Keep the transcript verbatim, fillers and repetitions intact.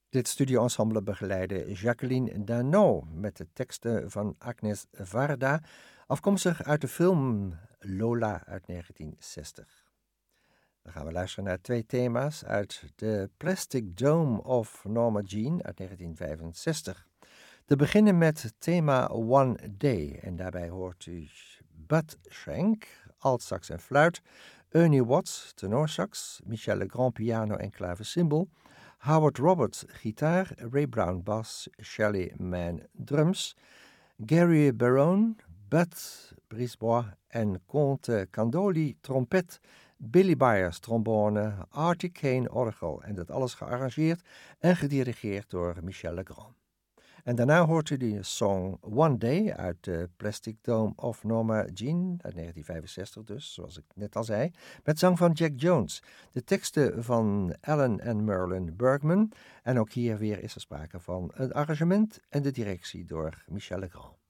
Dit studioensemble begeleidde Jacqueline Dano met de teksten van Agnes Varda, afkomstig uit de film Lola uit negentien zestig. Dan gaan we luisteren naar twee thema's uit The Plastic Dome of Norma Jean uit negentien vijfenzestig. Te beginnen met het thema One Day en daarbij hoort u Bud Shank, altsax en fluit, Ernie Watts, tenorsax, Michel Legrand piano en klavecimbal, Howard Roberts gitaar, Ray Brown bas, Shelley Mann drums, Gary Barone, Bud Brisbois en Conte Candoli trompet, Billy Byers trombone, Artie Kane orgel en dat alles gearrangeerd en gedirigeerd door Michel Legrand. En daarna hoort u de song One Day uit de Plastic Dome of Norma Jean uit negentien vijfenzestig dus, zoals ik net al zei, met zang van Jack Jones. De teksten van Alan en Merlin Bergman en ook hier weer is er sprake van het arrangement en de directie door Michel Legrand.